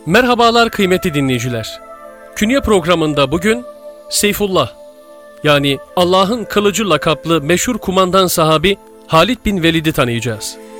Merhabalar kıymetli dinleyiciler. Künye programında bugün Seyfullah, yani Allah'ın kılıcı lakaplı meşhur kumandan sahabi Halid bin Velid'i tanıyacağız.